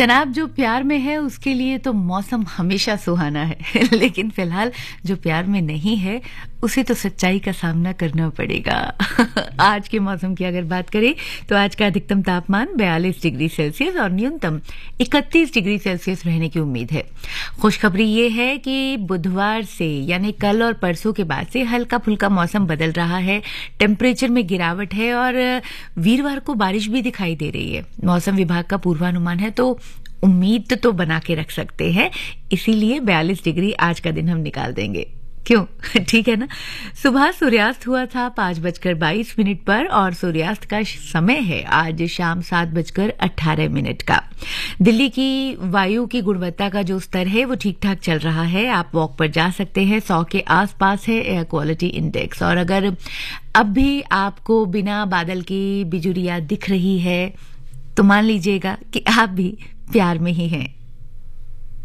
जनाब, जो प्यार में है उसके लिए तो मौसम हमेशा सुहाना है लेकिन फिलहाल जो प्यार में नहीं है उसे तो सच्चाई का सामना करना पड़ेगा। आज के मौसम की अगर बात करें तो आज का अधिकतम तापमान 42 डिग्री सेल्सियस और न्यूनतम 31 डिग्री सेल्सियस रहने की उम्मीद है। खुशखबरी ये है कि बुधवार से यानी कल और परसों के बाद से हल्का फुल्का मौसम बदल रहा है, टेम्परेचर में गिरावट है और वीरवार को बारिश भी दिखाई दे रही है। मौसम विभाग का पूर्वानुमान है तो उम्मीद तो बना के रख सकते हैं, इसीलिए 42 डिग्री आज का दिन हम निकाल देंगे। क्यों? ठीक है ना। सुबह सूर्यास्त हुआ था 5:22 पर और सूर्यास्त का समय है आज शाम 7:18 का। दिल्ली की वायु की गुणवत्ता का जो स्तर है वो ठीक ठाक चल रहा है। आप वॉक पर जा सकते हैं, 100 के आसपास है एयर क्वालिटी इंडेक्स। और अगर अब भी आपको बिना बादल की बिजुरियां दिख रही है तो मान लीजिएगा कि आप भी प्यार में ही हैं।